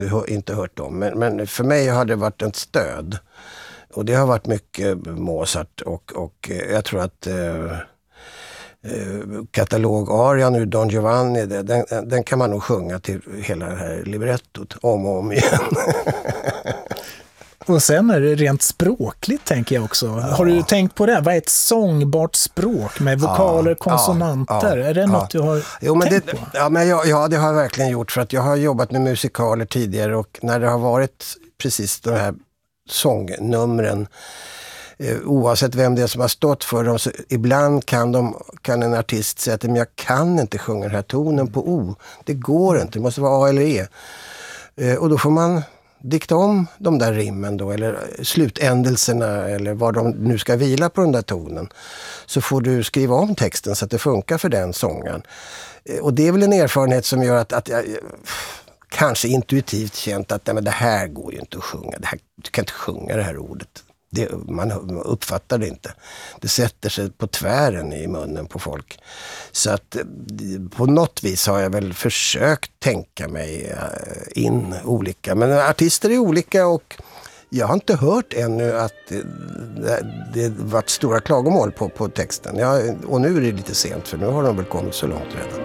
inte hört dem. Men för mig har det varit ett stöd. Och det har varit mycket Mozart och jag tror att katalog-arian ur Don Giovanni, den kan man nog sjunga till hela det här librettot om och om igen. Och sen är det rent språkligt, tänker jag också. Ja. Har du tänkt på det? Vad är ett sångbart språk med vokaler, konsonanter? Är det något du har tänkt på? Ja, det har jag verkligen gjort, för att jag har jobbat med musikaler tidigare, och när det har varit precis de här sångnumren, oavsett vem det är som har stått för dem, så ibland kan en artist säga att jag kan inte sjunga den här tonen på O. Det går inte, det måste vara A eller E. Och då får man dikta om de där rimmen då, eller slutändelserna, eller vad de nu ska vila på den där tonen. Så får du skriva om texten så att det funkar för den sången. Och det är väl en erfarenhet som gör att jag kanske intuitivt känt att men det här går ju inte att sjunga. Du kan inte sjunga det här ordet. Man uppfattar det inte. Det sätter sig på tvären i munnen på folk. Så att på något vis har jag väl försökt tänka mig in olika. Men artister är olika, och jag har inte hört ännu att det varit stora klagomål på texten. Och nu är det lite sent, för nu har de väl kommit så långt redan.